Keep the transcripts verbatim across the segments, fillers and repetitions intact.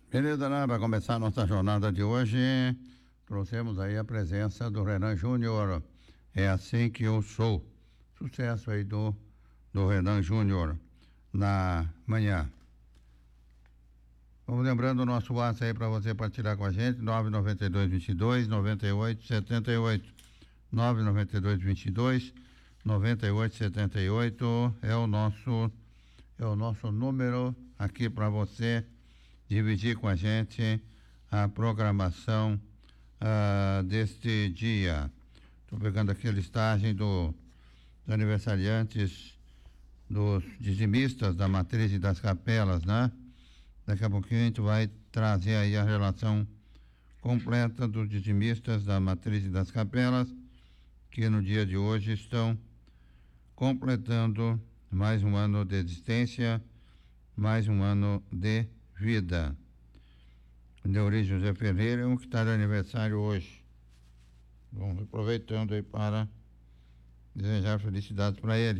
Beleza, né? Para começar a nossa jornada de hoje, trouxemos aí a presença do Renan Júnior. É assim que eu sou. Sucesso aí do, do Renan Júnior na manhã. Vamos lembrando o nosso WhatsApp aí para você partilhar com a gente, nove nove dois, vinte e dois, noventa e oito, setenta e oito. nove nove dois, vinte e dois, noventa e oito, setenta e oito é o nosso é o nosso número aqui para você dividir com a gente a programação ah, deste dia. Estou pegando aqui a listagem do, dos aniversariantes, dos dizimistas da matriz e das capelas, né? Daqui a pouquinho a gente vai trazer aí a relação completa dos dizimistas da matriz e das capelas, que no dia de hoje estão completando mais um ano de existência, mais um ano de vida. Neuri José Ferreira é um que está de aniversário hoje. Vamos aproveitando aí para desejar felicidades para ele.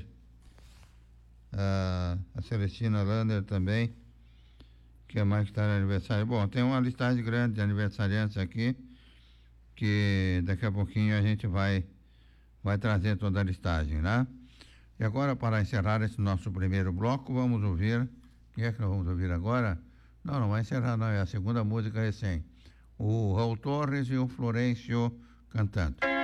Ah, a Celestina Lander também, que é mais que está de aniversário. Bom, tem uma listagem grande de aniversariantes aqui, que daqui a pouquinho a gente vai, vai trazer toda a listagem, né? E agora, para encerrar esse nosso primeiro bloco, vamos ouvir. Quem é que nós vamos ouvir agora? Não, não vai encerrar, não. É a segunda música recém. O Raul Torres e o Florencio cantando.